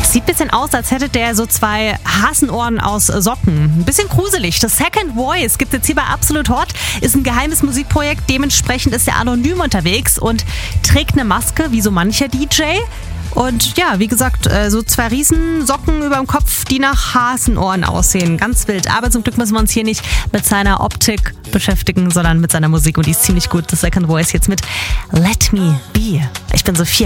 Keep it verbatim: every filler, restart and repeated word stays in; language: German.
Sieht ein bisschen aus, als hätte der so zwei Hasenohren aus Socken. Ein bisschen gruselig. Das Second Voice gibt es jetzt hier bei Absolut Hot. Ist ein geheimes Musikprojekt. Dementsprechend ist er anonym unterwegs und trägt eine Maske, wie so mancher D J. Und ja, wie gesagt, so zwei Riesensocken über dem Kopf, die nach Hasenohren aussehen. Ganz wild. Aber zum Glück müssen wir uns hier nicht mit seiner Optik beschäftigen, sondern mit seiner Musik. Und die ist ziemlich gut. Das Second Voice jetzt mit Let Me Be. Ich bin Sophia.